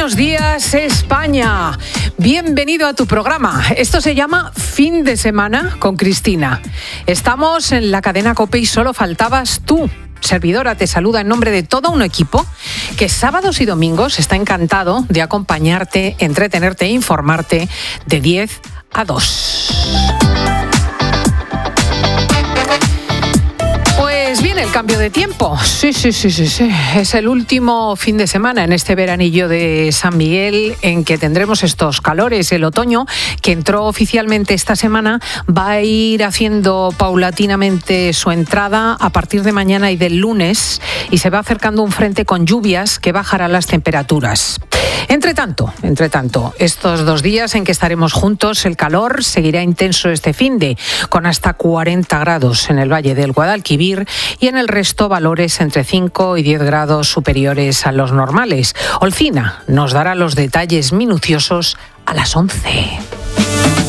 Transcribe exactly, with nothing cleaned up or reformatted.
Buenos días, España. Bienvenido a tu programa. Esto se llama Fin de Semana con Cristina. Estamos en la cadena COPE y solo faltabas tú. Servidora te saluda en nombre de todo un equipo que sábados y domingos está encantado de acompañarte, entretenerte e informarte de diez a dos. Pues viene el cambio de tiempo. Sí, sí, sí, sí, sí. Es el último fin de semana en este veranillo de San Miguel en que tendremos estos calores. El otoño, que entró oficialmente esta semana, va a ir haciendo paulatinamente su entrada a partir de mañana y del lunes, y se va acercando un frente con lluvias que bajará las temperaturas. Entre tanto, entre tanto, estos dos días en que estaremos juntos, el calor seguirá intenso este finde, con hasta cuarenta grados en el Valle del Guadalquivir y en el resto valores entre cinco y diez grados superiores a los normales. Olcina nos dará los detalles minuciosos a las once.